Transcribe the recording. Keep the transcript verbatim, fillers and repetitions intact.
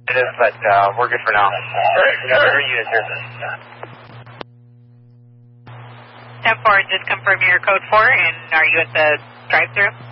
It is, but uh, we're good for now. Another unit here. ten four, just confirm your code four, and are you at the drive-thru?